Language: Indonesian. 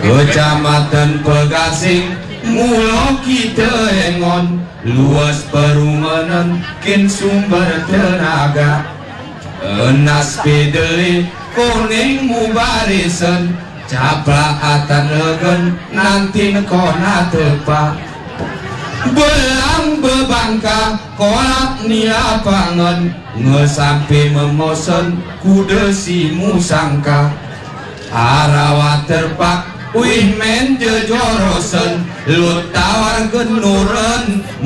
Kecamatan Pegasing mulo kita engon luas perumahan kin sumber tenaga enas pedeli kuning mubarisan caplaatan legen nanti kona tepa belang bebangka kolak ni lapangan ngesampe memosen kuda si musangka arawat terpak wih men jejorosen lu tawar genuren